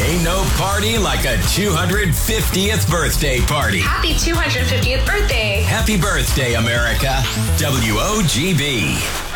Ain't no party like a 250th birthday party. Happy 250th birthday. Happy birthday, America. WOGB.